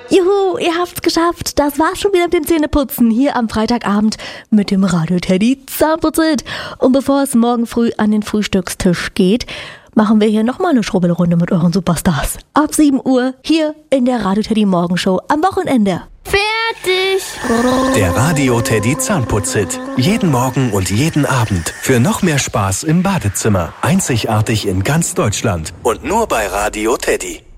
Juhu, ihr habt's geschafft. Das war's schon wieder mit dem Zähneputzen hier am Freitagabend mit dem Radio Teddy Zahnputzit. Und bevor es morgen früh an den Frühstückstisch geht, machen wir hier nochmal eine Schrubbelrunde mit euren Superstars. Ab 7 Uhr hier in der Radio Teddy Morgenshow am Wochenende. Fertig! Der Radio Teddy Zahnputzit. Jeden Morgen und jeden Abend. Für noch mehr Spaß im Badezimmer. Einzigartig in ganz Deutschland. Und nur bei Radio Teddy.